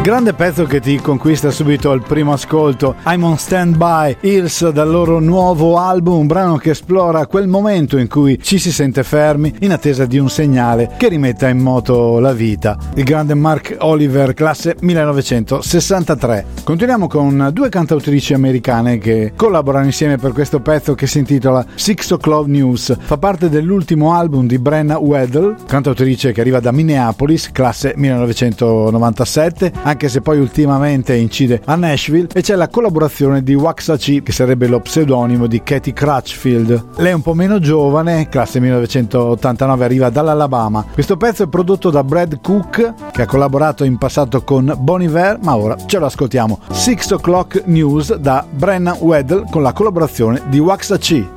Grande pezzo che ti conquista subito al primo ascolto, I'm on Standby, Hills, dal loro nuovo album, un brano che esplora quel momento in cui ci si sente fermi in attesa di un segnale che rimetta in moto la vita. Il grande Mark Oliver, classe 1963. Continuiamo con due cantautrici americane che collaborano insieme per questo pezzo che si intitola 6 O'Clock News. Fa parte dell'ultimo album di Brenna Weddle, cantautrice che arriva da Minneapolis, classe 1997, anche se poi ultimamente incide a Nashville, e c'è la collaborazione di Waxahachie, che sarebbe lo pseudonimo di Katie Crutchfield. Lei è un po' meno giovane, classe 1989, arriva dall'Alabama. Questo pezzo è prodotto da Brad Cook, che ha collaborato in passato con Bon Iver, ma ora ce lo ascoltiamo. 6 O'Clock News da Brenna Weddle con la collaborazione di Waxahachie.